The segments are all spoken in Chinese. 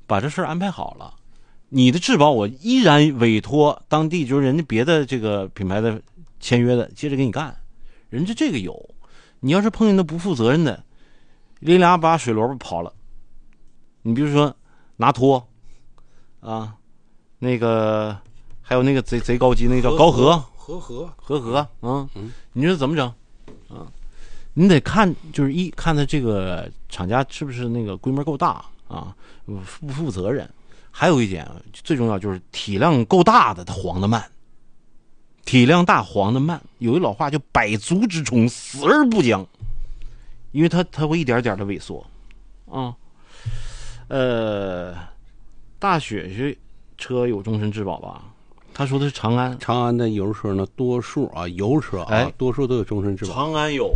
把这事儿安排好了，你的质保我依然委托当地就是人家别的这个品牌的签约的接着给你干，人家这个有。你要是碰见那不负责任的，拎俩把水萝卜跑了，你比如说拿拖啊，那个还有那个贼高级那个叫高和你说怎么整啊？你得看，就是看他这个厂家是不是那个规模够大啊，不负责任。还有一点最重要就是体量够大的，它黄的慢。体量大黄的慢，有一老话叫百足之虫，死而不僵，因为它会一点点的萎缩啊。大雪车有终身质保吧？他说的是长安的油车呢，多数啊油车啊，多数都有终身质保。 长安有。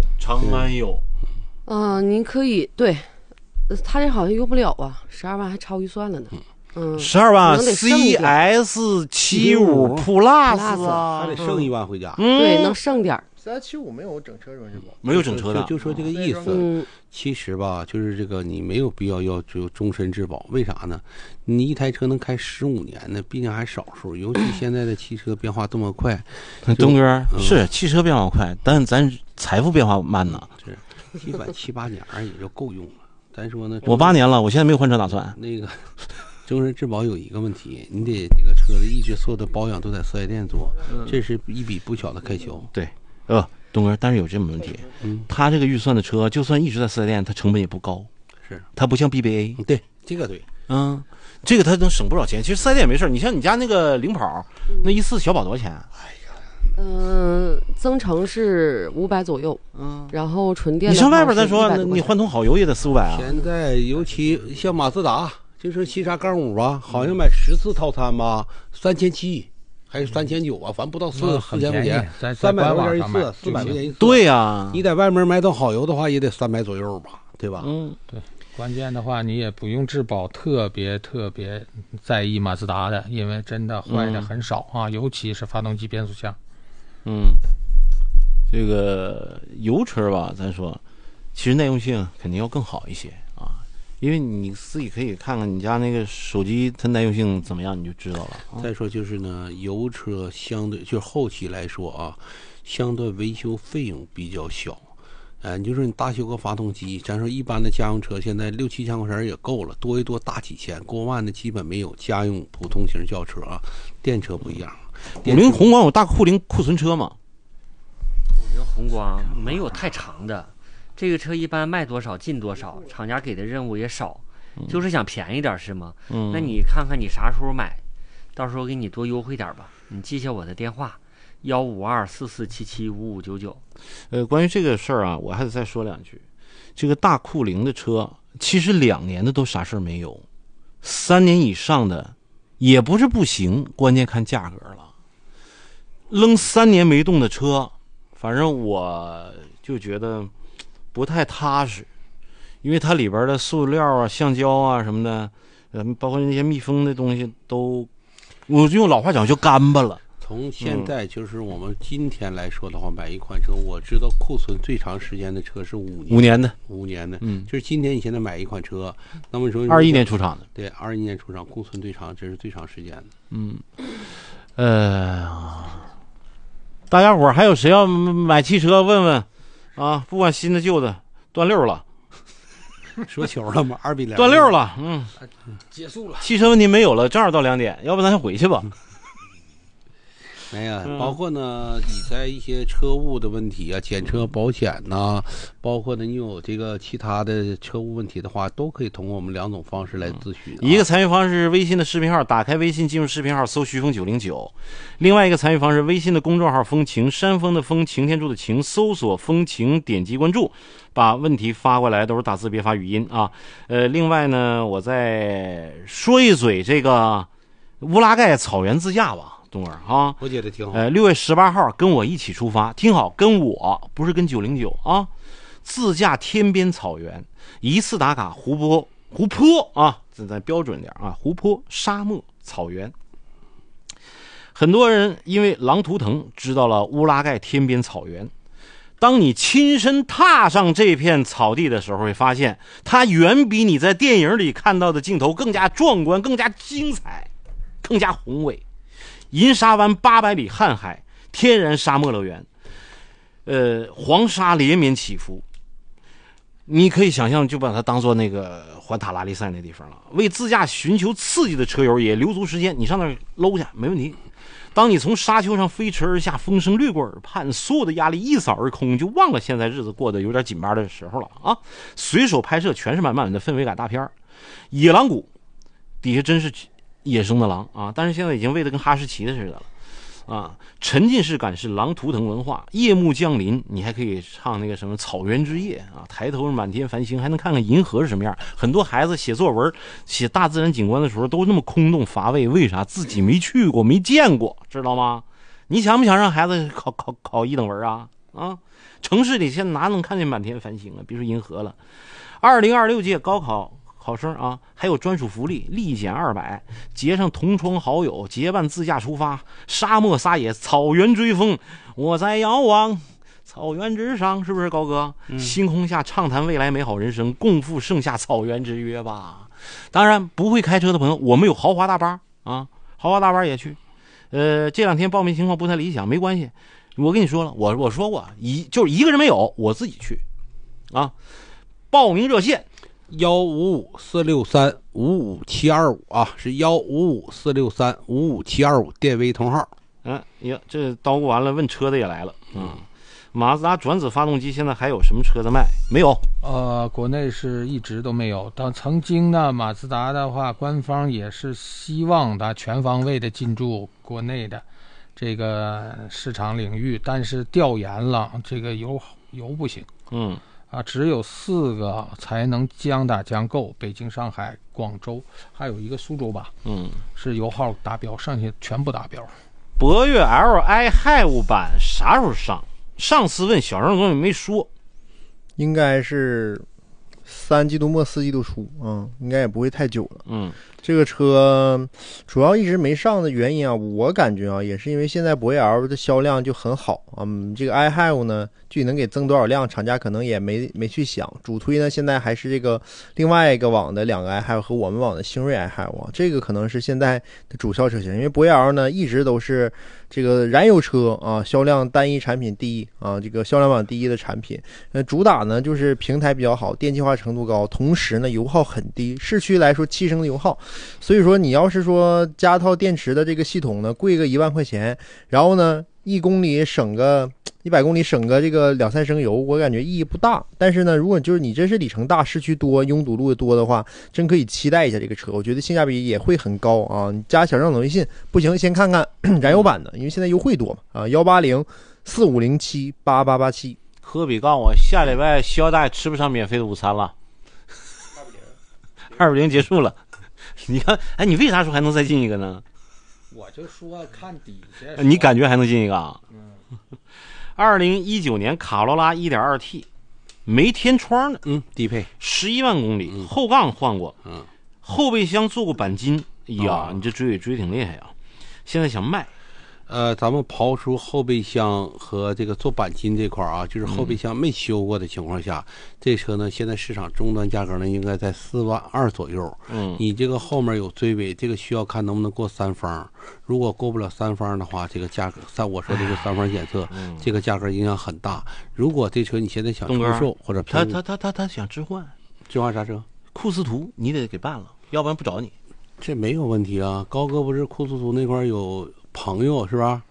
您可以对，他这好像用不了啊，12万还超预算了呢。 12万 CS75 Plus 啊， 还得剩1万回家。 对，能剩点。 CS75没有整车终身质保， 没有整车的， 就说这个意思。其实吧，就是这个你没有必要要终身质保，为啥呢？你一台车能开15年呢，毕竟还少数，尤其现在的汽车变化这么快。 东哥是汽车变化快，但咱财富变化慢呢。 是，基本7、8年也就够用了。咱说呢， 我8年了，我现在没有换车打算。 那个。终身质保有一个问题，你得这个车的一直所有的保养都在4S店做，这是一笔不小的开销。 对，东哥，但是有这么问题，他这个预算的车，就算一直在4S店，他成本也不高， 是， 他不像 BBA。 对，这个对， 这个他能省不少钱。其实4S店也没事，你像你家那个领跑，那一次小保多少钱？ 增程是500左右，然后纯电。 你上外边再说，你换桶好油也得4、500啊。 现在尤其像马自达。就是7.5吧，好像买10次套餐吧，3700还是3900啊，反正不到4000块钱，300块钱一次，400块钱一次。 对呀， 你在外面买桶好油的话，也得300左右吧，对吧？ 对。关键的话，你也不用质保特别在意马自达的，因为真的坏的很少啊，尤其是发动机、变速箱。 这个油车吧，咱说，其实耐用性肯定要更好一些。因为你自己可以看看你家那个手机它耐用性怎么样，你就知道了。 再说就是呢，油车相对就是后期来说啊，相对维修费用比较小。你就说你大修个发动机，咱说一般的家用车现在6、7千块钱也够了，多一多大几千，过万的基本没有。家用普通型轿车啊，电车不一样。 50宏光有大库存车吗 ？50宏光没有太长的。这个车一般卖多少进多少，厂家给的任务也少，就是想便宜点是吗？那你看看你啥时候买，到时候给你多优惠点吧。你记下我的电话：15244775599。 关于这个事儿啊，我还得再说2句。这个大库龄的车，其实2年的都啥事儿没有，3年以上的也不是不行，关键看价格了。扔3年没动的车，反正我就觉得不太踏实，因为它里边的塑料啊、橡胶啊什么的，包括那些密封的东西都，我用老话讲就干巴了。 从现在就是我们今天来说的话，买一款车，我知道库存最长时间的车是5年的，5年的，就是今天你现在买一款车，那么说 21年出厂的， 对，21年出厂，库存最长，这是最长时间的。 大家伙还有谁要买汽车？问问啊，不管新的旧的，断溜了。 说球了吗？2比2， 断溜了。 结束了。 汽车问题没有了，正好到2点，要不咱先回去吧。 没呀，包括呢，你在一些车务的问题啊，检车保险呐，包括呢，你有这个其他的车务问题的话，都可以通过我们2种方式来咨询。 一个参与方式是微信的视频号，打开微信进入视频号搜徐峰909；另外一个参与方式，微信的公众号风情，山峰的风，擎天柱的擎，搜索风情，点击关注，把问题发过来，都是打字别发语音啊。另外呢，我再说一嘴这个乌拉盖草原自驾吧。东儿啊， 我觉得挺好。 6月18号跟我一起出发，听好，跟我不是跟909啊，自驾天边草原，一次打卡湖泊啊，咱标准点啊，湖泊、沙漠、草原。很多人因为狼图腾知道了乌拉盖天边草原， 当你亲身踏上这片草地的时候，会发现它远比你在电影里看到的镜头更加壮观、更加精彩、更加宏伟。银沙湾800里瀚海，天然沙漠乐园，黄沙连绵起伏，你可以想象，就把它当做那个环塔拉利赛那地方了。为自驾寻求刺激的车友也留足时间，你上那儿搂去没问题。当你从沙丘上飞驰而下，风声掠过耳畔，所有的压力一扫而空，就忘了现在日子过得有点紧巴的时候了啊！随手拍摄全是满满的氛围感大片。野狼谷底下真是野生的狼啊，但是现在已经喂得跟哈士奇的似的了啊！沉浸式感是狼图腾文化。夜幕降临，你还可以唱那个什么草原之夜啊，抬头是满天繁星，还能看看银河是什么样。很多孩子写作文写大自然景观的时候都那么空洞乏味，为啥？自己没去过没见过，知道吗？你想不想让孩子考一等文啊？城市里现在哪能看见满天繁星啊，别说银河了。2026届高考考生啊，还有专属福利，立减200，结上同窗好友，结伴自驾出发，沙漠撒野，草原追风，我在遥望草原之上，是不是高哥？星空下畅谈未来美好人生，共赴盛夏草原之约吧。当然，不会开车的朋友，我们有豪华大巴啊，豪华大巴也去。这2天报名情况不太理想，没关系，我跟你说了，我说过就是一个人没有，我自己去啊。报名热线 155-463-55725啊，是155-463-55725，电微同号。 这叨咕完了，问车的也来了。马自达转子发动机现在还有什么车的卖？没有。 国内是一直都没有。但曾经呢，马自达的话，官方也是希望它全方位的进驻国内的这个市场领域，但是调研了，这个油不行。只有4个才能将打将购，北京、上海、广州，还有一个苏州吧。是油耗达标，剩下全部达标。 博越 Li Hive 版啥时候上？上次问小张总也没说， 应该是3季度末4季度初，应该也不会太久了。这个车主要一直没上的原因啊，我感觉啊，也是因为现在博越 L 的销量就很好啊。这个 iHive 呢，具体能给增多少量，厂家可能也没去想。主推呢，现在还是这个另外一个网的2个 iHive 和我们网的星瑞 iHive 啊，这个可能是现在的主销车型。因为博越 L 呢，一直都是这个燃油车啊，销量单一产品第一啊，这个销量榜第一的产品。主打呢就是平台比较好，电气化程度高，同时呢油耗很低，市区来说7升的油耗。所以说你要是说加套电池的这个系统呢，贵个1万块钱，然后呢100公里省个这个2-3升油，我感觉意义不大。但是呢，如果就是你真是里程大、市区多、拥堵路多的话，真可以期待一下这个车，我觉得性价比也会很高啊。你加小张总微信不行，先看看燃油版的，因为现在优惠多嘛180-4507-8887。 科比告诉我下礼拜肖大爷吃不上免费的午餐了，250结束了。你看，你为啥说还能再进一个呢？ 我就说看底下， 你感觉还能进一个啊？2019年卡罗拉 1.2T 没天窗的， 低配 11万公里，后杠换过，后备箱做过钣金。呀，你这追挺厉害啊！现在想卖。 咱们刨出后备箱和这个做钣金这块啊，就是后备箱没修过的情况下，这车呢现在市场终端价格呢应该在4万2左右。你这个后面有追尾，这个需要看能不能过3方。如果过不了3方的话，这个价格我说这个3方检测，这个价格影响很大。如果这车你现在想出售或者他想置换啥车？ 库斯图你得给办了，要不然不找你。 这没有问题啊，高哥不是库斯图那块有朋友是吧？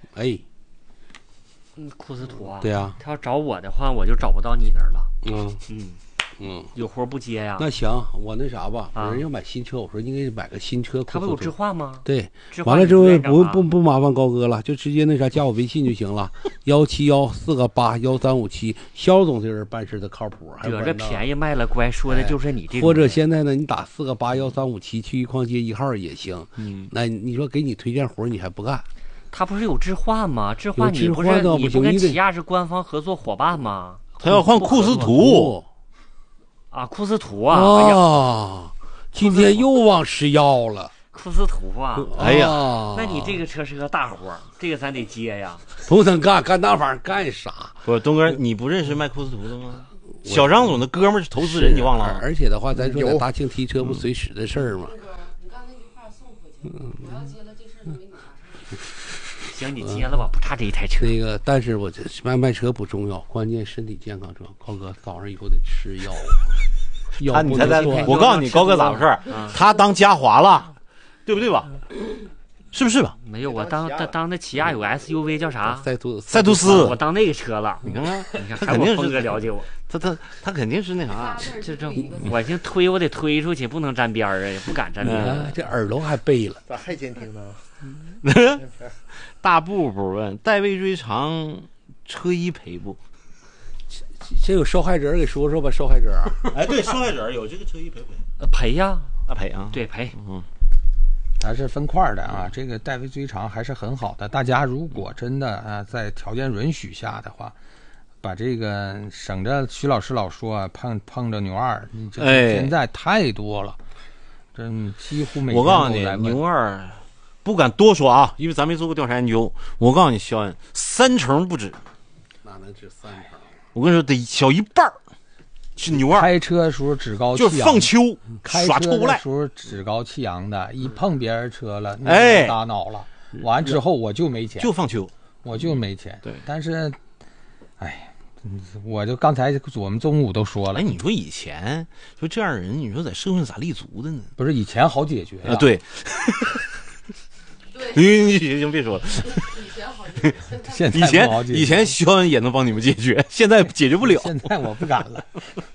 库斯图啊， 对啊， 他要找我的话，我就找不到你那儿了。有活不接呀。 那行，我那啥吧，有人要买新车，我说你给买个新车。 他不有置换吗？ 对，完了之后不麻烦高哥了，就直接那啥加我微信就行了，171-4个8-1357。肖总这人办事的靠谱， 惹着便宜卖了乖，说的就是你这个。 或者现在呢，你打4个8-1357去一矿街1号也行。那你说给你推荐活你还不干？ 他不是有置换吗？置换你不跟起亚是官方合作伙伴吗？ 他要换库斯图。 库斯图啊！ 今天又忘吃药了。 库斯图啊， 哎呀， 那你这个车是个大活儿，这个咱得接呀。 不能干那玩意儿干啥？ 不是东哥，你不认识卖库斯图的吗？小张总的哥们儿是投资人，你忘了？ 而且的话，咱说在大庆提车不随时的事儿吗？ 你刚那句话送回去，我要接了这事儿就没你啥事儿。 行，你接了吧，不差这一台车。 那个，但是我这卖车不重要，关键身体健康重要。高哥早上以后得吃药，药不能断。 我告诉你，高哥咋回事？他当嘉华了，对不对吧？是不是吧？ 没有，我当那起亚有个 SUV 叫啥？ 赛图斯， 我当那个车了。 你看看， 他肯定是了解我。 他肯定是那啥， 这我先推，我得推出去，不能沾边儿啊，也不敢沾边儿。 这耳朵还背了， 咋还监听呢？ 大布布问戴维追偿车衣赔不？ 这有受害者给说说吧，受害者。 哎，对，受害者有这个车衣赔不赔？ 赔呀， 赔啊， 对赔。 它是分块的啊，这个代为追偿还是很好的。大家如果真的在条件允许下的话，把这个省着徐老师老说啊，碰着牛二，你这现在太多了，真几乎每天我告诉你，牛二不敢多说啊，因为咱没做过调查研究。我告诉你，肖恩30%不止， 哪能止30%？ 我跟你说，得小一半是牛二。 开车的时候趾高气扬， 就是放秋，耍臭赖。 开车的时候趾高气扬的，一碰别人车了，哎，打恼了。完之后我就没钱， 就放秋， 我就没钱。 对， 但是，哎，我就刚才我们中午都说了， 哎，你说以前说这样的人，你说在社会上咋立足的呢？ 不是以前好解决啊，对。行，别说了。以前肖恩也能帮你们解决，现在解决不了。 现在我不敢了。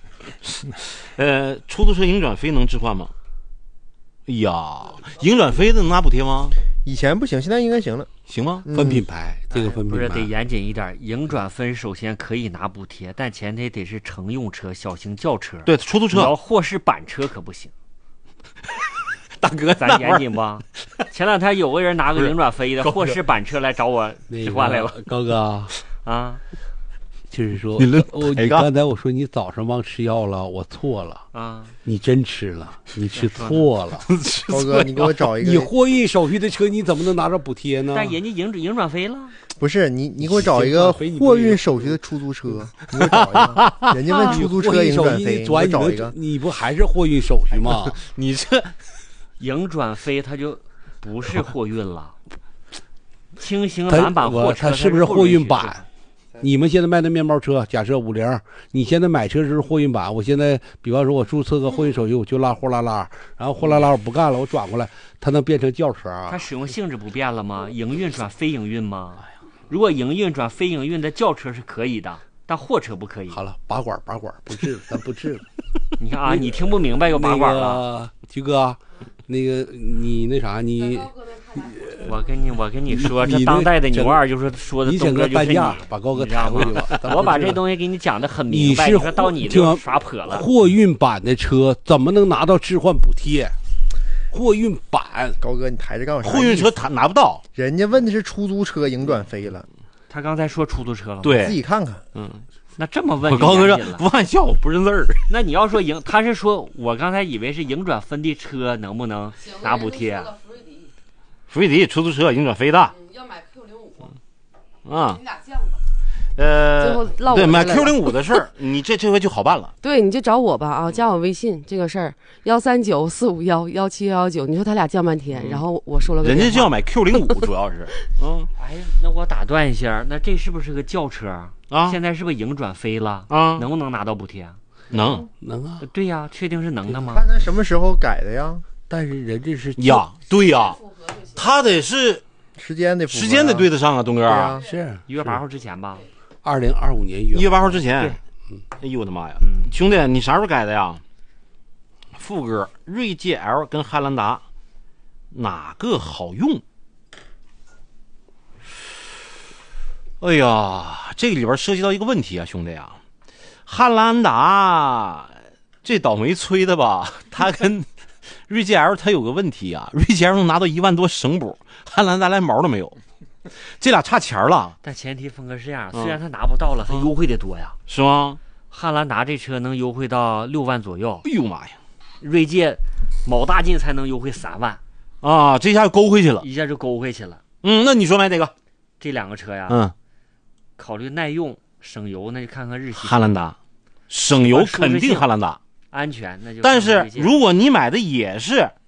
出租车迎转飞能置换吗？哎呀，迎转飞的能拿补贴吗？ 以前不行，现在应该行了。 行吗？ 分品牌，这个分品牌不是得严谨一点。迎转分首先可以拿补贴，但前提得是乘用车、小型轿车。 对，出租车。 你要货是板车可不行。 大哥， 咱严谨吧？前两天有个人拿个迎转飞的货是板车来找我置换来了。 高哥啊， 就是说，你刚才我说你早上忘吃药了，我错了啊，你真吃了，你吃错了。 高哥，你给我找一个。 你货运手续的车，你怎么能拿着补贴呢？ 但人家迎转飞了。 不是你给我找一个货运手续的出租车，你给我找一个。人家问出租车迎转飞，你找一个。 你不还是货运手续吗？ 你这。 迎转飞它就不是货运了，轻型篮板货车它是不是货运版？你们现在卖的面包车，假设50，你现在买车是货运版。我现在比方说我注册个货运手续，我就拉货拉拉，然后货拉拉我不干了，我转过来，它能变成轿车啊？ 它使用性质不变了吗？营运转非营运吗？如果营运转非营运的轿车是可以的，但货车不可以。 好了，拔管不治了，咱不治了。 你看啊，你听不明白又拔管了， 菊哥。那个你那啥你， 我跟你说，这当代的牛二就是说的东哥就是你， 把高哥抬回去吧。 我把这东西给你讲的很明白，你说到你就耍泼了。 货运版的车怎么能拿到置换补贴？货运版， 高哥你抬着干啥？ 货运车拿不到， 人家问的是出租车迎转飞了。 他刚才说出租车了， 对， 自己看看。 那这么问， 我高哥说不按笑，不认字儿。 那你要说他是说我刚才以为是迎转分的车能不能拿补贴？ 福瑞迪出租车迎转飞的， 要买 Q05。 啊， 你俩犟吧。 对，买 Q05的事儿，你这回就好办了。 对，你就找我吧啊，加我微信这个事儿，13945117119。你说他俩犟半天，然后我说了个人家就要买 Q05，主要是， 哎，那我打断一下，那这是不是个轿车啊？现在是不是迎转飞了啊？能不能拿到补贴？ 能啊。 对呀，确定是能的吗？ 看他什么时候改的呀？ 但是人这是呀，对呀，他得是时间得对得上啊，东哥。 是 1月8号之前吧 ？2025年 1月8号之前。哎呦我的妈呀！兄弟，你啥时候改的呀？副歌，锐界 L 跟汉兰达哪个好用？哎呀，这个里边涉及到一个问题啊，兄弟啊，汉兰达这倒霉催的吧？他跟锐界 L 它有个问题啊，锐界 L 能拿到1万多省补，汉兰达连毛都没有，这俩差钱了。 但前提峰哥是这样，虽然他拿不到了，他优惠的多呀， 是吗？ 汉兰达这车能优惠到6万左右。 哎呦妈呀！ 锐界某大进才能优惠3万。 啊，这下勾回去了， 一下就勾回去了。 那你说买哪个？ 这两个车呀，考虑耐用省油，那就看看日系汉兰达，省油肯定汉兰达， 安全那就。 但是如果你买的也是